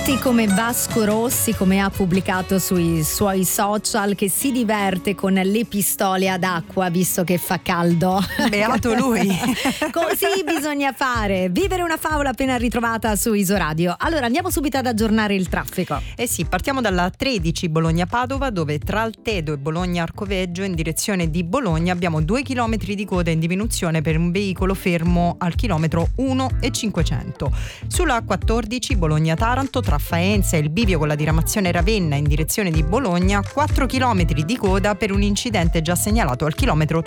Senti come Vasco Rossi, come ha pubblicato sui suoi social, che si diverte con le pistole ad acqua visto che fa caldo. Beato lui. Così bisogna fare. Vivere una favola appena ritrovata su Isoradio. Allora andiamo subito ad aggiornare il traffico. Eh sì, partiamo dalla 13 Bologna-Padova, dove tra Altedo e Bologna-Arcoveggio in direzione di Bologna abbiamo 2 chilometri di coda in diminuzione per un veicolo fermo al chilometro 1,500. Sulla 14 Bologna-Taranto, tra Faenza e il bivio con la diramazione Ravenna in direzione di Bologna, 4 chilometri di coda per un incidente già segnalato al chilometro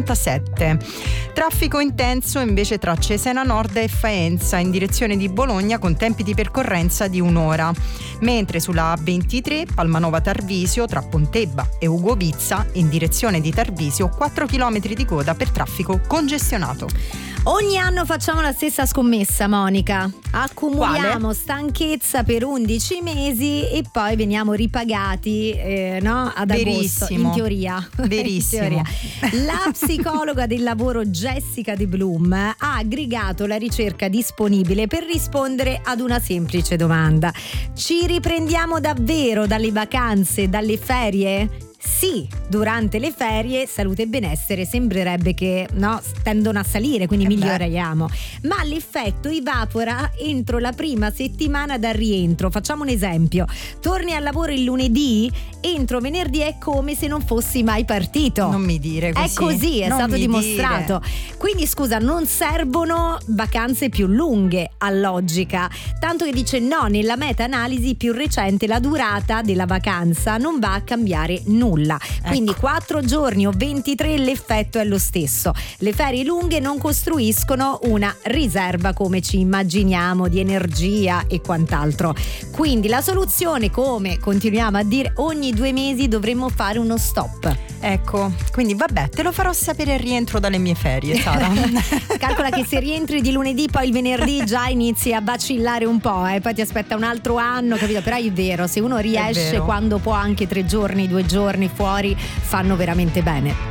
57. Traffico intenso invece tra Cesena Nord e Faenza in direzione di Bologna con tempi di percorrenza di un'ora. Mentre sulla A23 Palmanova Tarvisio tra Pontebba e Ugovizza in direzione di Tarvisio 4 chilometri di coda per traffico congestionato. Ogni anno facciamo la stessa scommessa, Monica. Accumuliamo Quale? stanchezza per 11 mesi e poi veniamo ripagati ad Verissimo. agosto. In teoria. Verissimo. In teoria. La psicologa del lavoro Jessica De Bloom ha aggregato la ricerca disponibile per rispondere ad una semplice domanda. Ci riprendiamo davvero dalle vacanze, dalle ferie? Sì, durante le ferie salute e benessere sembrerebbe che tendono a salire, quindi miglioriamo, ma l'effetto evapora entro la prima settimana dal rientro. Facciamo un esempio: torni al lavoro il lunedì, entro venerdì è come se non fossi mai partito. Non mi dire così. È così, è Non stato mi dimostrato. dire. Quindi scusa, non servono vacanze più lunghe a logica, tanto che dice no, nella meta-analisi più recente la durata della vacanza non va a cambiare nulla. Quindi 4 giorni o 23 l'effetto è lo stesso. Le ferie lunghe non costruiscono una riserva come ci immaginiamo di energia e quant'altro. Quindi la soluzione, come continuiamo a dire, ogni 2 mesi dovremmo fare uno stop. Ecco, quindi vabbè, te lo farò sapere al rientro dalle mie ferie, Sara. Calcola che se rientri di lunedì poi il venerdì già inizi a vacillare un po', poi ti aspetta un altro anno, capito? Però è vero, se uno riesce quando può anche 3 giorni, 2 giorni fuori fanno veramente bene.